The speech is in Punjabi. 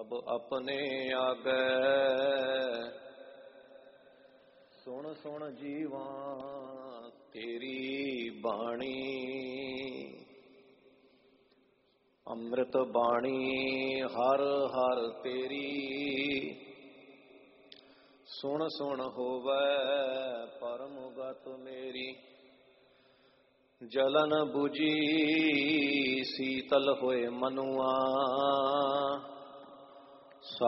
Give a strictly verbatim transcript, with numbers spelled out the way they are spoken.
ਸਭ ਆਪਣੇ ਆਗੈ। ਸੁਣ ਸੁਣ ਜੀਵਾਂ ਤੇਰੀ ਬਾਣੀ, ਅੰਮ੍ਰਿਤ ਬਾਣੀ ਹਰ ਹਰ ਤੇਰੀ। ਸੁਣ ਸੁਣ ਹੋਵੈ ਪਰਮ ਗਤ ਮੇਰੀ, ਜਲਨ ਬੁਝੀ ਸੀਤਲ ਹੋਏ ਮਨੁਆ।